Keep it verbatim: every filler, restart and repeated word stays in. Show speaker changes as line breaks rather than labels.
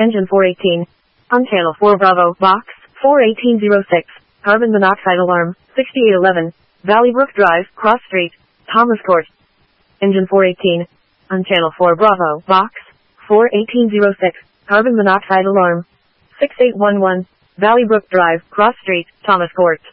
Engine four eighteen. On channel four Bravo, box four eighteen oh six. Carbon monoxide alarm, sixty-eight eleven. Valleybrook Drive, Cross Street, Thomas Court. Engine four eighteen. On channel four Bravo, box four eighteen oh six. Carbon monoxide alarm, sixty-eight eleven. Valleybrook Drive, Cross Street, Thomas Court.